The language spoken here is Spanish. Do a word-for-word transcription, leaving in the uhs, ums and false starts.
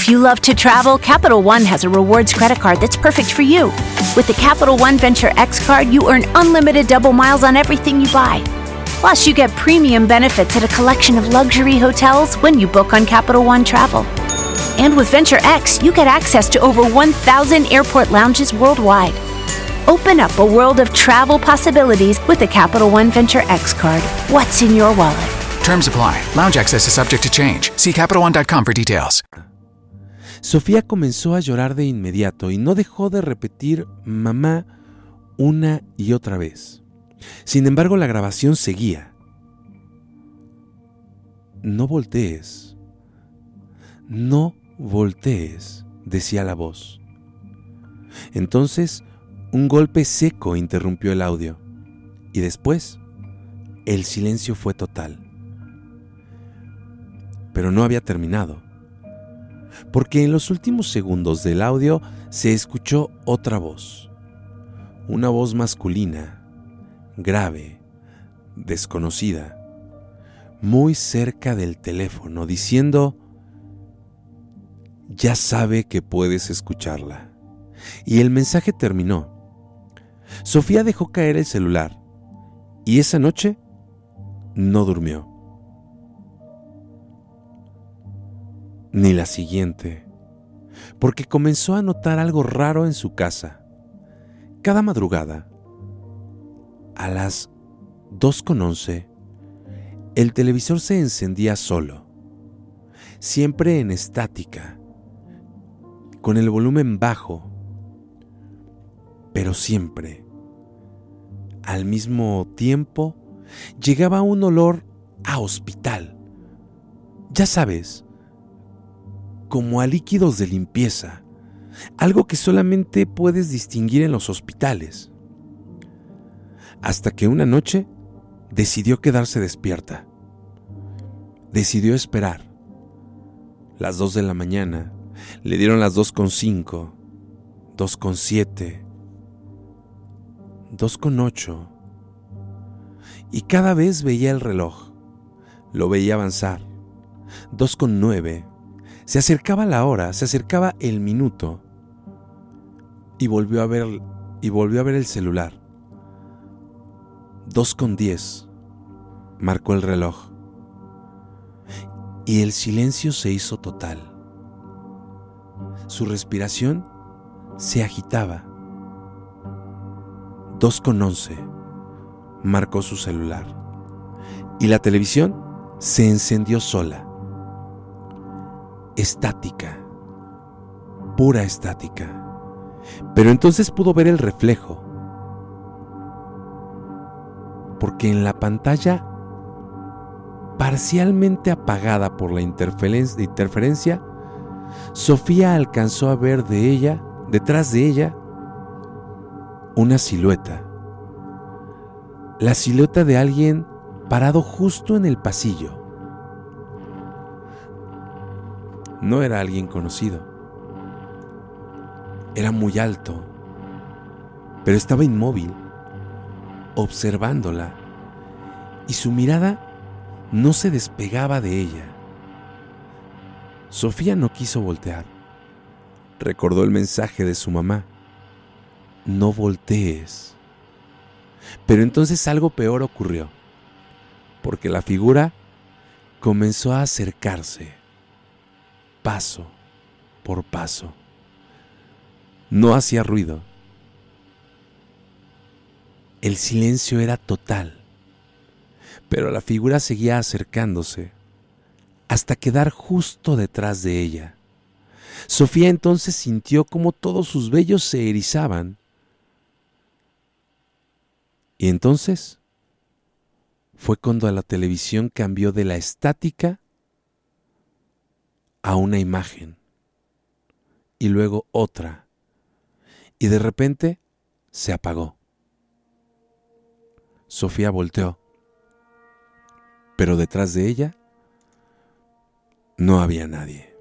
If you love to travel, Capital One has a rewards credit card that's perfect for you. With the Capital One Venture X card, you earn unlimited double miles on everything you buy. Plus, you get premium benefits at a collection of luxury hotels when you book on Capital One Travel. And with Venture X, you get access to over one thousand airport lounges worldwide. Open up a world of travel possibilities with the Capital One Venture X card. What's in your wallet? Terms apply. Lounge access is subject to change. See Capital One dot com for details. Sofía comenzó a llorar de inmediato y no dejó de repetir mamá una y otra vez. Sin embargo, la grabación seguía. No voltees. No voltees, decía la voz. Entonces, un golpe seco interrumpió el audio y después el silencio fue total. Pero no había terminado, porque en los últimos segundos del audio se escuchó otra voz, una voz masculina, grave, desconocida, muy cerca del teléfono, diciendo: ya sabe que puedes escucharla. Y el mensaje terminó. Sofía dejó caer el celular y esa noche no durmió. Ni la siguiente, porque comenzó a notar algo raro en su casa. Cada madrugada, a las dos con once, el televisor se encendía solo, siempre en estática, con el volumen bajo, pero siempre, al mismo tiempo, llegaba un olor a hospital. Ya sabes, como a líquidos de limpieza, algo que solamente puedes distinguir en los hospitales. Hasta que una noche decidió quedarse despierta. Decidió esperar. Las dos de la mañana, le dieron las dos con cinco, dos con siete, dos con ocho, y cada vez veía el reloj, lo veía avanzar, dos con nueve, se acercaba la hora, se acercaba el minuto, y volvió a ver, y volvió a ver el celular. Dos con diez, marcó el reloj, y el silencio se hizo total. Su respiración se agitaba. Dos con once, marcó su celular, y la televisión se encendió sola. Estática, pura estática. Pero entonces pudo ver el reflejo, porque en la pantalla, parcialmente apagada por la interferencia, interferencia, Sofía alcanzó a ver de ella, detrás de ella, una silueta. La silueta de alguien parado justo en el pasillo. No era alguien conocido. Era muy alto, pero estaba inmóvil, observándola, y su mirada no se despegaba de ella. Sofía no quiso voltear. Recordó el mensaje de su mamá: no voltees. Pero entonces algo peor ocurrió, porque la figura comenzó a acercarse, paso por paso. No hacía ruido. El silencio era total, pero la figura seguía acercándose hasta quedar justo detrás de ella. Sofía entonces sintió como todos sus vellos se erizaban. Y entonces fue cuando la televisión cambió de la estática a una imagen, y luego otra, y de repente se apagó. Sofía volteó, pero detrás de ella no había nadie.